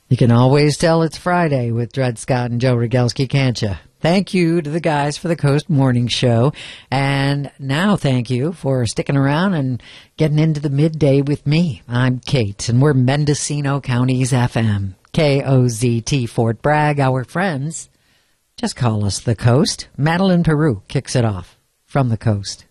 You can always tell it's Friday with Dred Scott and Joe Rogelski, can't you? Thank you to the guys for the Coast Morning Show. And now thank you for sticking around and getting into the midday with me. I'm Kate, and we're Mendocino County's FM. KOZT Fort Bragg, our friends. Just call us the Coast. Madeline Peru kicks it off from the Coast.